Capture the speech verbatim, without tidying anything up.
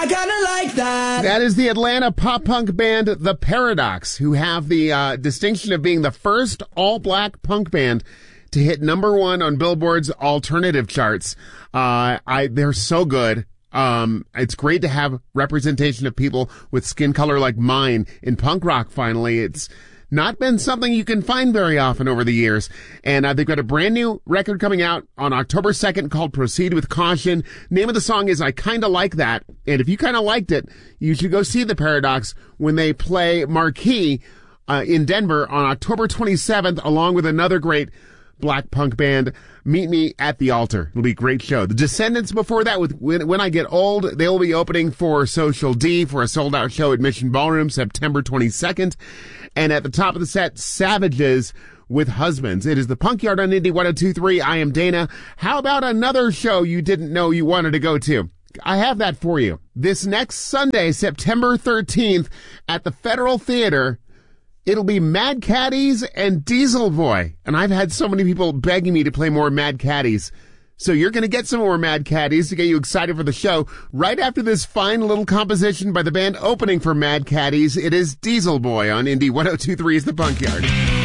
I kinda like that. That is the Atlanta pop-punk band The Paradox, who have the uh, distinction of being the first all-black punk band to hit number one on Billboard's alternative charts. Uh, I they're so good. Um, it's great to have representation of people with skin color like mine in punk rock finally. It's not been something you can find very often over the years. And uh, they've got a brand new record coming out on October second called Proceed with Caution. Name of the song is I Kinda Like That. And if you kinda liked it, you should go see The Paradox when they play Marquee uh, in Denver on October twenty-seventh, along with another great black punk band. Meet me at the altar. It'll be a great show. The Descendants before that with When, when I Get Old. They'll be opening for Social D for a sold-out show at Mission Ballroom September twenty-second. And at the top of the set, Savages with Husbands. It is the Punk Yard on Indie one oh two point three. I am Dana. How about another show you didn't know you wanted to go to? I have that for you. This next Sunday, September thirteenth, at the Federal Theater, it'll be Mad Caddies and Diesel Boy. And I've had so many people begging me to play more Mad Caddies. So you're going to get some more Mad Caddies to get you excited for the show. Right after this fine little composition by the band opening for Mad Caddies, it is Diesel Boy on Indie one oh two point three is the Punk Yard.